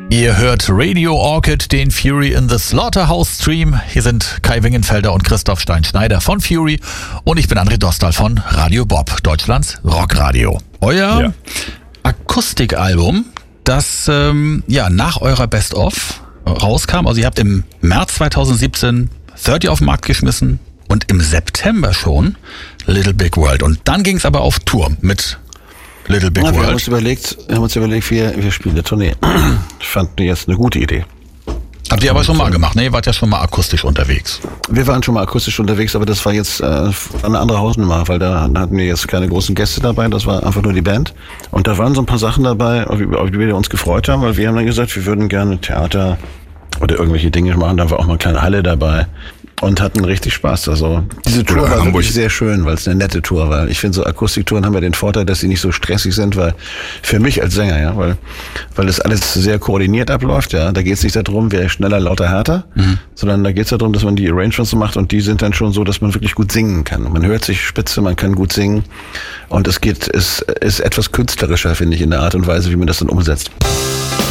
Ihr hört Radio Orchid, den Fury in the Slaughterhouse Stream. Hier sind Kai Wingenfelder und Christoph Stein-Schneider von Fury und ich bin André Dostal von Radio Bob, Deutschlands Rockradio. Euer Akustikalbum, das nach eurer Best-of rauskam. Also ihr habt im März 2017 30 auf den Markt geschmissen und im September schon Little Big World. Und dann ging es aber auf Tour mit Little Big World. Wir haben uns überlegt, wir spielen eine Tournee. Ich fand jetzt eine gute Idee. Habt ihr aber schon mal gemacht, ne? Ihr wart ja schon mal akustisch unterwegs. Wir waren schon mal akustisch unterwegs, aber das war jetzt eine andere Hausnummer, weil da hatten wir jetzt keine großen Gäste dabei, das war einfach nur die Band. Und da waren so ein paar Sachen dabei, auf die wir uns gefreut haben, weil wir haben dann gesagt, wir würden gerne Theater oder irgendwelche Dinge machen, da war auch mal eine kleine Halle dabei. Und hatten richtig Spaß. Also diese Tour war wirklich sehr schön, weil es eine nette Tour war. Ich finde, so Akustiktouren haben ja den Vorteil, dass sie nicht so stressig sind, weil für mich als Sänger, ja, weil das alles sehr koordiniert abläuft, ja. Da geht es nicht darum, wer schneller, lauter, härter, sondern da geht es darum, dass man die Arrangements so macht und die sind dann schon so, dass man wirklich gut singen kann. Man hört sich spitze, man kann gut singen und es ist etwas künstlerischer, finde ich, in der Art und Weise, wie man das dann umsetzt.